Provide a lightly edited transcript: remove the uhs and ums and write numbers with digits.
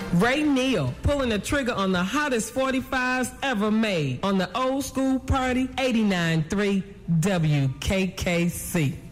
Ray Neal pulling the trigger on the hottest 45s ever made on the Old School Party 89.3 WKKC.